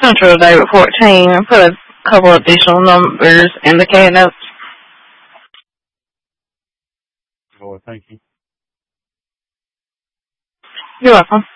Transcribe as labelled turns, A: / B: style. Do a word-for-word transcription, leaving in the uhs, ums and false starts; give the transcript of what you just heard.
A: Central David fourteen and put a couple additional numbers in the K notes.
B: Lord, thank you.
A: You're welcome.